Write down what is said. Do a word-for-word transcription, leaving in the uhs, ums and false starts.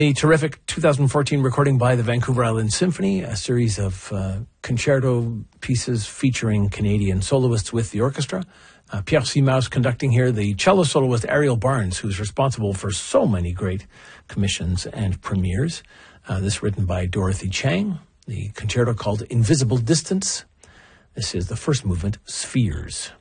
A terrific two thousand fourteen recording by the Vancouver Island Symphony, a series of uh, concerto pieces featuring Canadian soloists with the orchestra. Uh, Pierre Simaus conducting here, the cello soloist Ariel Barnes, who's responsible for so many great commissions and premieres. Uh, this written by Dorothy Chang, the concerto called Invisible Distance. This is the first movement, Spheres.